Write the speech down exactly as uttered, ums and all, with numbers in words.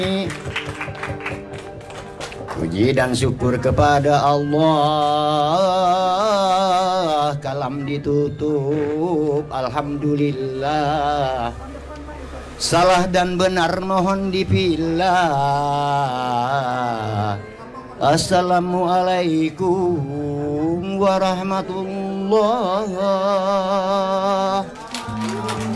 Puji dan syukur kepada Allah. Kalam ditutup, alhamdulillah. Salah dan benar mohon dipilah. Assalamualaikum warahmatullah